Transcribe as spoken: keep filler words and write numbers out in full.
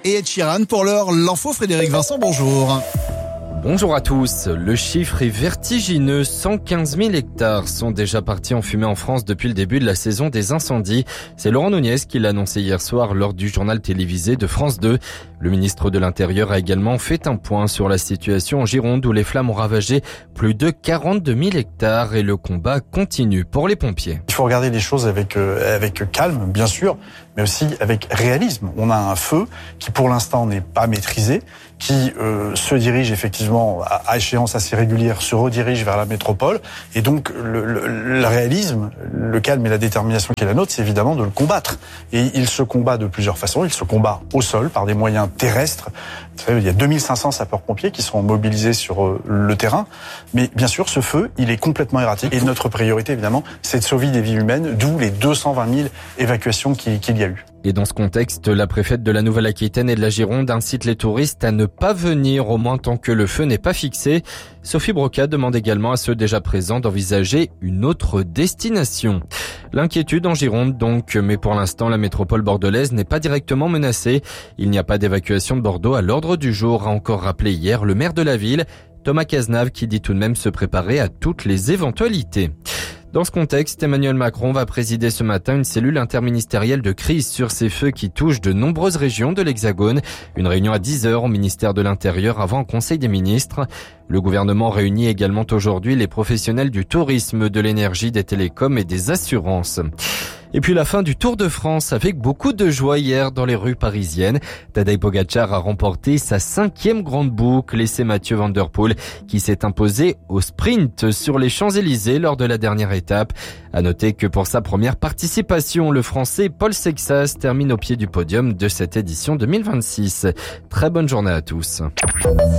et Ed Sheeran. Pour l'heure, l'info, Frédéric Vincent, bonjour. Bonjour à tous. Le chiffre est vertigineux. cent quinze mille hectares sont déjà partis en fumée en France depuis le début de la saison des incendies. C'est Laurent Nunez qui l'a annoncé hier soir lors du journal télévisé de France deux. Le ministre de l'Intérieur a également fait un point sur la situation en Gironde où les flammes ont ravagé plus de quarante-deux mille hectares et le combat continue pour les pompiers. Il faut regarder les choses avec, euh, avec calme, bien sûr, mais aussi avec réalisme. On a un feu qui pour l'instant n'est pas maîtrisé, qui euh, se dirige effectivement à, à échéance assez régulière, se redirige vers la métropole. Et donc le, le, le réalisme, le calme et la détermination qui est la nôtre, c'est évidemment de le combattre. Et il se combat de plusieurs façons. Il se combat au sol par des moyens terrestres. Vous savez, il y a deux mille cinq cents sapeurs-pompiers qui sont mobilisés sur euh, le terrain. Mais bien sûr, ce feu, il est complètement erratique. Et notre priorité, évidemment, c'est de sauver des vies humaines, d'où les deux cent vingt mille évacuations qu'il, qu'il y a eu. Et dans ce contexte, la préfète de la Nouvelle-Aquitaine et de la Gironde incite les touristes à ne pas venir au moins tant que le feu n'est pas fixé. Sophie Broca demande également à ceux déjà présents d'envisager une autre destination. L'inquiétude en Gironde donc, mais pour l'instant la métropole bordelaise n'est pas directement menacée. Il n'y a pas d'évacuation de Bordeaux à l'ordre du jour, a encore rappelé hier le maire de la ville, Thomas Cazenave, qui dit tout de même se préparer à toutes les éventualités. Dans ce contexte, Emmanuel Macron va présider ce matin une cellule interministérielle de crise sur ces feux qui touchent de nombreuses régions de l'Hexagone. Une réunion à dix heures au ministère de l'Intérieur avant un conseil des ministres. Le gouvernement réunit également aujourd'hui les professionnels du tourisme, de l'énergie, des télécoms et des assurances. Et puis la fin du Tour de France avec beaucoup de joie hier dans les rues parisiennes. Tadej Pogačar a remporté sa cinquième grande boucle et c'est Mathieu Van Der Poel qui s'est imposé au sprint sur les Champs-Élysées lors de la dernière étape. À noter que pour sa première participation, le Français Paul Sexas termine au pied du podium de cette édition deux mille vingt-six. Très bonne journée à tous.